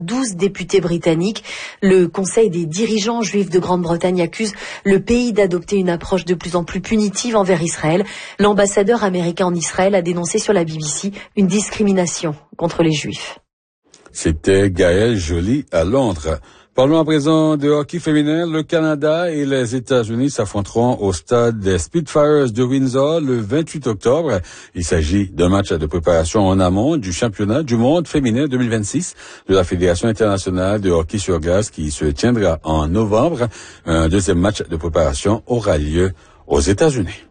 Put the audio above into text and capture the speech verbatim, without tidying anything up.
douze députés britanniques. Le Conseil des dirigeants juifs de Grande-Bretagne accuse le pays d'adopter une approche de plus en plus punitive envers Israël. L'ambassadeur américain en Israël a dénoncé sur la B B C une discrimination contre les juifs. C'était Gaël Joly à Londres. Parlons à présent de hockey féminin. Le Canada et les États-Unis s'affronteront au stade des Spitfires de Windsor le vingt-huit octobre. Il s'agit d'un match de préparation en amont du championnat du monde féminin deux mille vingt-six de la Fédération internationale de hockey sur glace qui se tiendra en novembre. Un deuxième match de préparation aura lieu aux États-Unis.